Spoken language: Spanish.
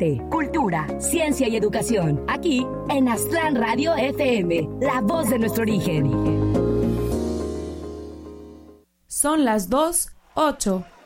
arte, cultura, ciencia y educación. Aquí en Aztlán Radio FM, la voz de nuestro origen. Son las 2:08.